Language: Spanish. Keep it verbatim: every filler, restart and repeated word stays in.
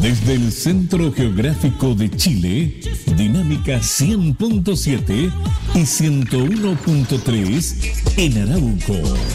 Desde el Centro Geográfico de Chile, Dinámica cien punto siete y ciento uno punto tres en Arauco.